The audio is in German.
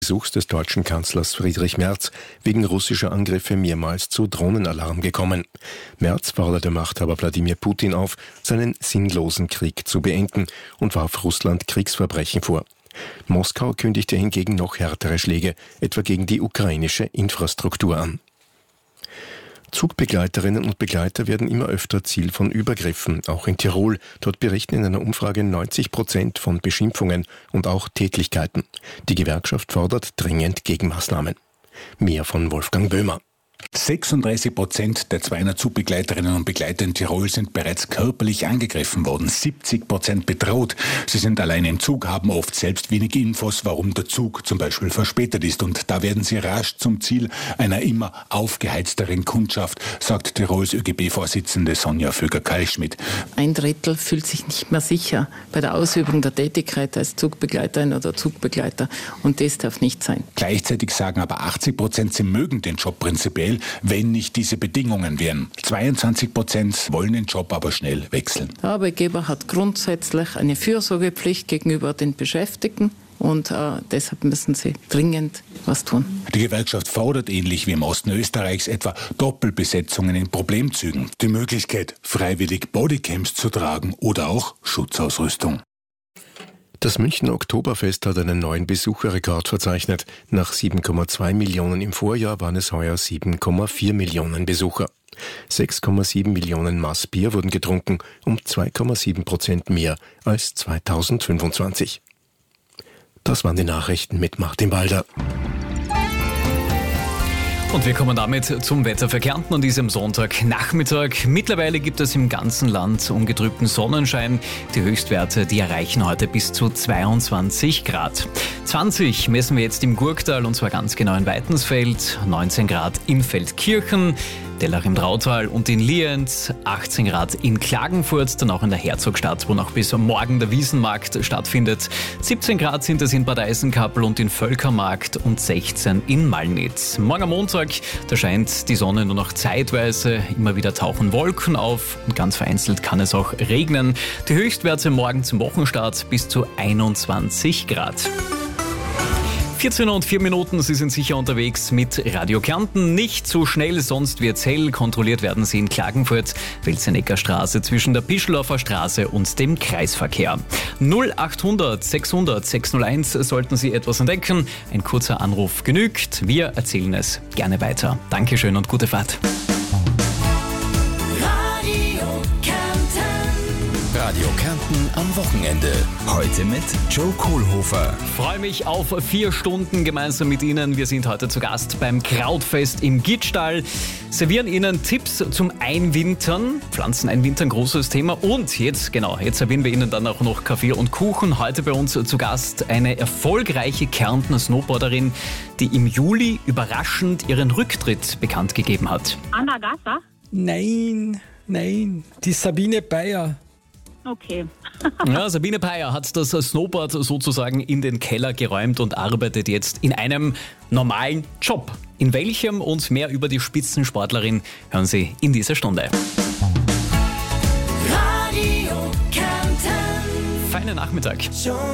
Besuchs des deutschen Kanzlers Friedrich Merz wegen russischer Angriffe mehrmals zu Drohnenalarm gekommen. Merz forderte Machthaber Wladimir Putin auf, seinen sinnlosen Krieg zu beenden und warf Russland Kriegsverbrechen vor. Moskau kündigte hingegen noch härtere Schläge, etwa gegen die ukrainische Infrastruktur an. Zugbegleiterinnen und Begleiter werden immer öfter Ziel von Übergriffen, auch in Tirol. Dort berichten in einer Umfrage 90% von Beschimpfungen und auch Tätlichkeiten. Die Gewerkschaft fordert dringend Gegenmaßnahmen. Mehr von Wolfgang Böhmer. 36% der 200 Zugbegleiterinnen und Begleiter in Tirol sind bereits körperlich angegriffen worden, 70% bedroht. Sie sind allein im Zug, haben oft selbst wenig Infos, warum der Zug zum Beispiel verspätet ist. Und da werden sie rasch zum Ziel einer immer aufgeheizteren Kundschaft, sagt Tirols ÖGB-Vorsitzende Sonja Vöger-Kalschmidt. 1/3 fühlt sich nicht mehr sicher bei der Ausübung der Tätigkeit als Zugbegleiterin oder Zugbegleiter. Und das darf nicht sein. Gleichzeitig sagen aber 80%, sie mögen den Job prinzipiell, wenn nicht diese Bedingungen wären. 22% wollen den Job aber schnell wechseln. Der Arbeitgeber hat grundsätzlich eine Fürsorgepflicht gegenüber den Beschäftigten und deshalb müssen sie dringend was tun. Die Gewerkschaft fordert ähnlich wie im Osten Österreichs etwa Doppelbesetzungen in Problemzügen, die Möglichkeit, freiwillig Bodycams zu tragen oder auch Schutzausrüstung. Das Münchner Oktoberfest hat einen neuen Besucherrekord verzeichnet. Nach 7,2 Millionen im Vorjahr waren es heuer 7,4 Millionen Besucher. 6,7 Millionen Maß Bier wurden getrunken, um 2,7% mehr als 2025. Das waren die Nachrichten mit Martin Walder. Und wir kommen damit zum Wetter für Kärnten an diesem Sonntagnachmittag. Mittlerweile gibt es im ganzen Land ungetrübten Sonnenschein. Die Höchstwerte, die erreichen heute bis zu 22 Grad. 20 messen wir jetzt im Gurktal und zwar ganz genau in Weitensfeld, 19 Grad in Feldkirchen, Dellach im Drautal und in Lienz, 18 Grad in Klagenfurt, dann auch in der Herzogstadt, wo noch bis morgen der Wiesenmarkt stattfindet. 17 Grad sind es in Bad Eisenkappel und in Völkermarkt und 16 in Malnitz. Morgen am Montag, da scheint die Sonne nur noch zeitweise, immer wieder tauchen Wolken auf und ganz vereinzelt kann es auch regnen. Die Höchstwerte morgen zum Wochenstart bis zu 21 Grad. 14:04, Sie sind sicher unterwegs mit Radio Kärnten. Nicht so schnell, sonst wird's hell. Kontrolliert werden Sie in Klagenfurt, Welzenecker Straße zwischen der Pischelhofer Straße und dem Kreisverkehr. 0800 600 601 sollten Sie etwas entdecken. Ein kurzer Anruf genügt. Wir erzählen es gerne weiter. Dankeschön und gute Fahrt. Radio Kärnten am Wochenende. Heute mit Joe Kohlhofer. Freue mich auf 4 Stunden gemeinsam mit Ihnen. Wir sind heute zu Gast beim Krautfest im Gittstall. Servieren Ihnen Tipps zum Einwintern. Pflanzen einwintern, großes Thema. Und jetzt servieren wir Ihnen dann auch noch Kaffee und Kuchen. Heute bei uns zu Gast eine erfolgreiche Kärntner Snowboarderin, die im Juli überraschend ihren Rücktritt bekannt gegeben hat. Anna Gasser? Nein, die Sabine Bayer. Okay. Ja, Sabine Bayer hat das Snowboard sozusagen in den Keller geräumt und arbeitet jetzt in einem normalen Job. In welchem und mehr über die Spitzensportlerin hören Sie in dieser Stunde. Radio Kärnten. Feinen Nachmittag.